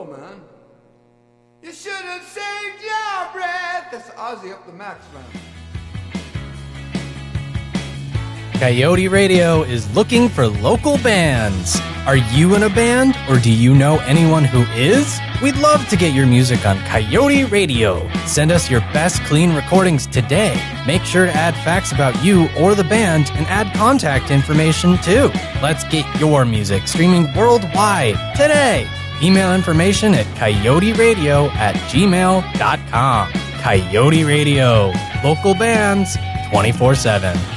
go, man. You should have saved your breath. That's Ozzy Up the Max, man. Coyote Radio is looking for local bands. Are you in a band, or do you know anyone who is? We'd love to get your music on Coyote Radio. Send us your best clean recordings today. Make sure to add facts about you or the band and add contact information too. Let's get your music streaming worldwide today. Email information at coyoteradio@gmail.com. Coyote Radio. Local bands 24/7.